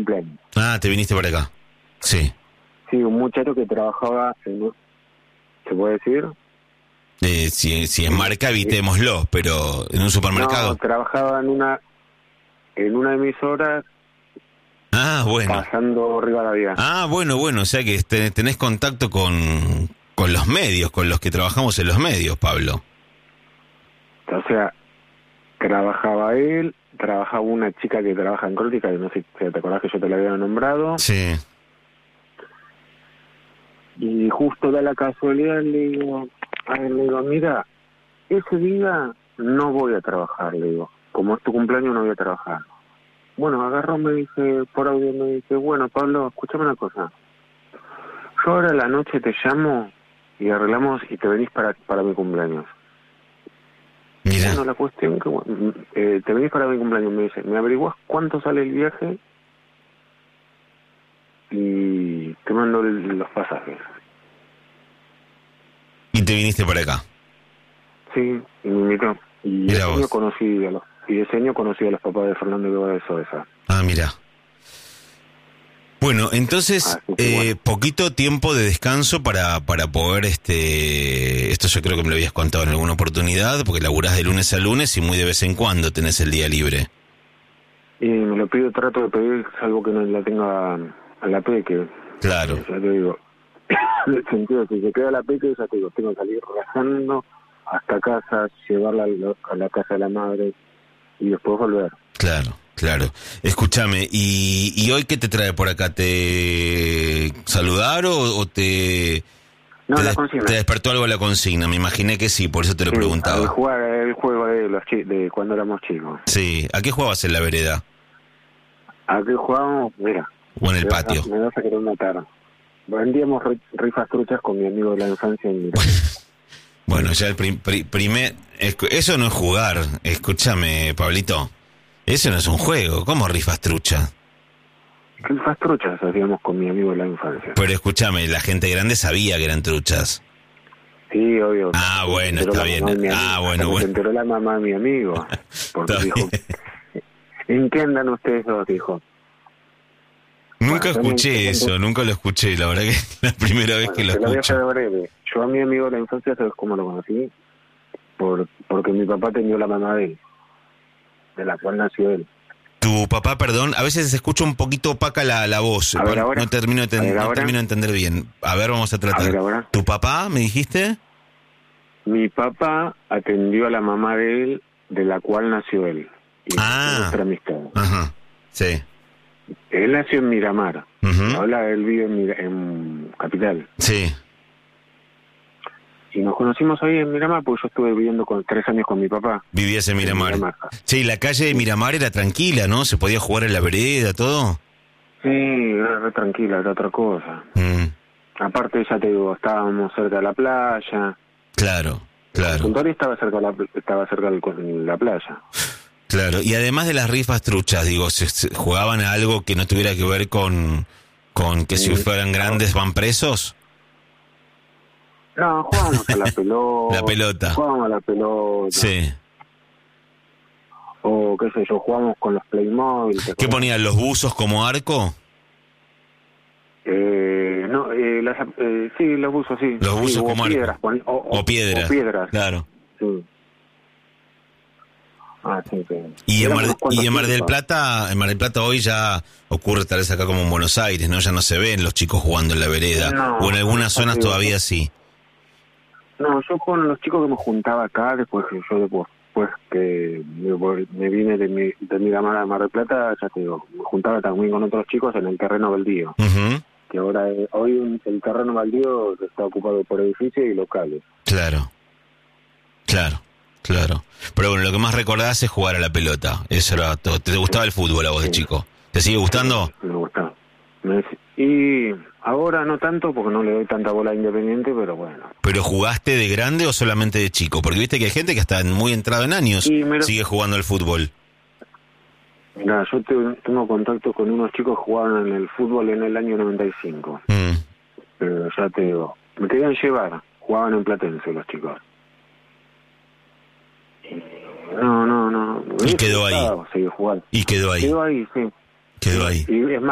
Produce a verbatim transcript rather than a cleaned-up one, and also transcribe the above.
cumpleaños. Ah, te viniste para acá. Sí. Sí, un muchacho que trabajaba en... ¿Se puede decir? Eh, si, si es marca, evitémoslo, pero en un supermercado. No, trabajaba en una en una emisora. Ah, bueno. Pasando Rivadavia. Ah, bueno, bueno, o sea que te, tenés contacto con, con los medios, con los que trabajamos en los medios, Pablo. O sea, trabajaba él, trabajaba una chica que trabaja en Crótica, que no sé si te acordás que yo te la había nombrado. Sí. Y justo da la casualidad, le digo, a él, le digo, mira, ese día no voy a trabajar, le digo, como es tu cumpleaños no voy a trabajar. Bueno, agarró, me dice, por audio me dice, bueno, Pablo, escúchame una cosa, yo ahora a la noche te llamo y arreglamos y te venís para para mi cumpleaños. Mira. Bueno, la cuestión que, eh, te venís para mi cumpleaños, me dice, ¿me averiguás cuánto sale el viaje? Y te mando el, los pasajes. Y te viniste para acá. Sí, y me invitó. Y Mirá ese vos. año conocí a los, y ese año conocí a los papás de Fernando Guevara de Soesa. Ah, mira. Bueno, entonces, Así que, eh, bueno. poquito tiempo de descanso para, para poder, este, esto yo creo que me lo habías contado en alguna oportunidad, porque laburás de lunes a lunes y muy de vez en cuando tenés el día libre. Y me lo pido, trato de pedir, salvo que no la tenga a la peque. Claro. Ya te digo, en el sentido, si se queda la peque, ya te digo, tengo que salir rajando hasta casa, llevarla a la, a la casa de la madre y después volver. Claro, claro. Escúchame, ¿y, y hoy qué te trae por acá? ¿Te saludar o, o te, No, te, la des- consigna. te despertó algo la consigna? Me imaginé que sí, por eso te lo Sí, preguntaba. al jugar el juego de los chi- de cuando éramos chicos. Sí, ¿a qué jugabas en la vereda? ¿A qué jugábamos? Mira, ¿O en el me vas a- patio? me vas a querer matar. Vendíamos ri- rifas truchas con mi amigo de la infancia y mira. Bueno, ya el prim- pri- primer... escu- Eso no es jugar, escúchame, Pablito. Eso no es un juego, ¿cómo rifas trucha? Rifas truchas hacíamos con mi amigo de la infancia. Pero escúchame, la gente grande sabía que eran truchas. Sí, obvio. Ah, bueno, Se enteró está la bien. mamá de mi Ah, amigo. bueno, Hasta que bueno. Se enteró la mamá de mi amigo. Porque Está dijo, bien. ¿en qué andan ustedes dos? Dijo. Nunca Bueno, escuché también- eso, nunca lo escuché, la verdad que es la primera vez Bueno, que lo te lo voy a escucho. hacer breve. Yo a mi amigo de la infancia, ¿sabes cómo lo conocí? Por, porque mi papá tenía la mamá de él, de la cual nació él. Tu papá, perdón, a veces se escucha un poquito opaca la, la voz. A ver, no, ahora. no termino de, ten- A ver, no ahora. termino de entender bien. A ver, vamos a tratar. A ver, ahora. ¿Tu papá, me dijiste? Mi papá atendió a la mamá de él, de la cual nació él. Y Ah. nuestra amistad. Ajá, sí. Él nació en Miramar. Ujú. Ahora él vive en, Mira- en Capital. Sí. Y nos conocimos ahí en Miramar, porque yo estuve viviendo con tres años con mi papá. Vivías en Miramar. En Miramar. Sí, la calle de Miramar era tranquila, ¿no? Se podía jugar en la vereda, todo. Sí, era re tranquila, era otra cosa. Mm, Aparte, ya te digo, estábamos cerca de la playa. claro, El claro, consultorio estaba cerca de la, estaba cerca de la playa. claro. Y además de las rifas truchas, digo, ¿se, se jugaban a algo que no tuviera que ver con, con que si Sí. fueran grandes van presos? No, jugábamos a la pelota. La pelota. Jugábamos a la pelota. Sí. O qué sé yo, jugábamos con los Playmobil. ¿te ¿Qué acordás? ponían, los buzos como arco? Eh, no, eh, las, eh, sí, los buzos, sí. Los buzos Sí, o como arco. piedras, pon- o, o- O piedras. o piedras, Claro. sí. Ah, sí, sí. Y en, Éramos Mar, unos cuantos y en Mar del chicos. Plata, en Mar del Plata hoy ya ocurre tal vez acá como en Buenos Aires, ¿no? Ya no se ven los chicos jugando en la vereda. No, o en algunas zonas digo, todavía sí. No, yo con los chicos que me juntaba acá, después que yo después, después que me, vol- me vine de mi, de Miramar a Mar del Plata, ya te digo, me juntaba también con otros chicos en el terreno baldío. Ujú. Que ahora, eh, hoy un- el terreno baldío está ocupado por edificios y locales. Claro, claro, claro. Pero bueno, lo que más recordás es jugar a la pelota. Eso era todo. ¿Te gustaba el fútbol a vos de Sí. chico? ¿Te sigue gustando? Me gustaba. Me- y ahora no tanto porque no le doy tanta bola a Independiente, pero bueno. ¿Pero jugaste de grande o solamente de chico? Porque viste que hay gente que está muy entrado en años Y me lo- sigue jugando al fútbol. Mira, yo te- tengo contacto con unos chicos que jugaban en el fútbol en el año noventa y cinco. Mm. Pero ya te digo, me querían llevar, jugaban en Platense los chicos. Y no, no, no. Y quedó ahí. Seguir jugando. Y quedó ahí. Quedó ahí, sí. Quedó ahí. Y es más,